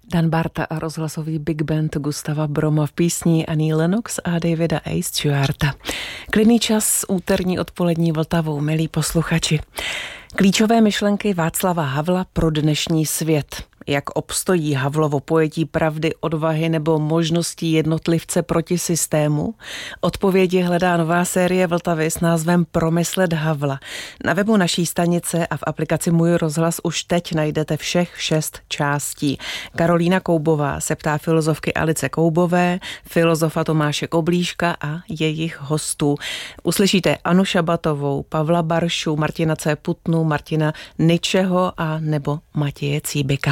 Dan Barta a rozhlasový big band Gustava Broma v písni Annie Lennox a Davida A. Stewarta. Klidný čas s úterní odpolední Vltavou, milí posluchači. Klíčové myšlenky Václava Havla pro dnešní svět. Jak obstojí Havlovo pojetí pravdy, odvahy nebo možností jednotlivce proti systému? Odpovědi hledá nová série Vltavy s názvem Promyslet Havla. Na webu naší stanice a v aplikaci Můj rozhlas už teď najdete všech 6 částí. Karolína Koubová se ptá filozofky Alice Koubové, filozofa Tomáše Koblížka a jejich hostů. Uslyšíte Anu Šabatovou, Pavla Baršu, Martina C. Putnu, Martina Ničeho a nebo Matěje Cíbika.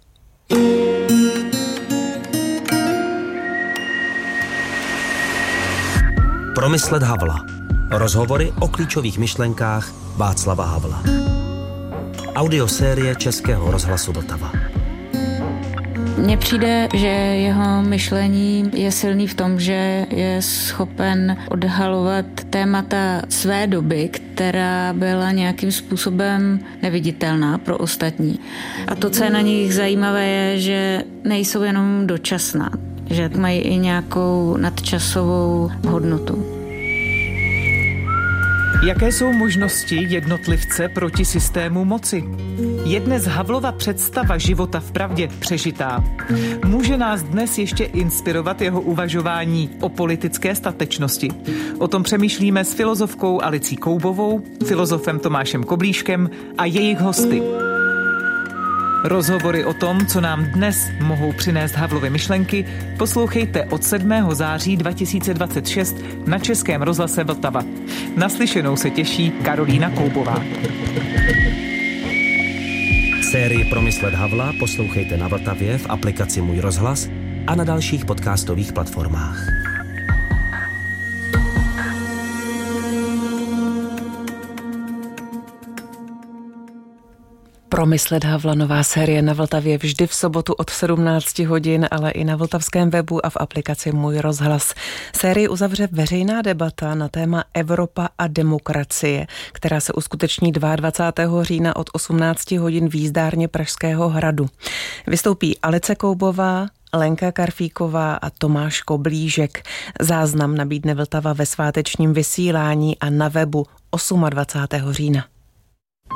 Promyslet Havla. Rozhovory o klíčových myšlenkách Václava Havla. Audiosérie Českého rozhlasu Vltava. Mně přijde, že jeho myšlení je silný v tom, že je schopen odhalovat témata své doby, která byla nějakým způsobem neviditelná pro ostatní. A to, co je na nich zajímavé, je, že nejsou jenom dočasná, že mají i nějakou nadčasovou hodnotu. Jaké jsou možnosti jednotlivce proti systému moci? Je dnes Havlova představa života v pravdě přežitá? Může nás dnes ještě inspirovat jeho uvažování o politické statečnosti? O tom přemýšlíme s filozofkou Alicí Koubovou, filozofem Tomášem Koblížkem a jejich hosty. Rozhovory o tom, co nám dnes mohou přinést Havlovy myšlenky, poslouchejte od 7. září 2026 na Českém rozhlase Vltava. Naslyšenou se těší Karolína Koubová. Sérii Promyslet Havla poslouchejte na Vltavě v aplikaci Můj rozhlas a na dalších podcastových platformách. Promyslet Havla, nová série na Vltavě vždy v sobotu od 17 hodin, ale i na vltavském webu a v aplikaci Můj rozhlas. Sérii uzavře veřejná debata na téma Evropa a demokracie, která se uskuteční 22. října od 18 hodin v jízdárně Pražského hradu. Vystoupí Alice Koubová, Lenka Karfíková a Tomáš Koblížek. Záznam nabídne Vltava ve svátečním vysílání a na webu 28. října.